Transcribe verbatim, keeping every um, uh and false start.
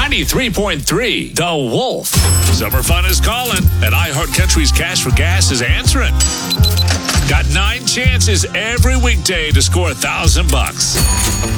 ninety-three point three, The Wolf. Summer fun is calling, and iHeartCountry's Cash for Gas is answering. Got nine chances every weekday to score a thousand bucks.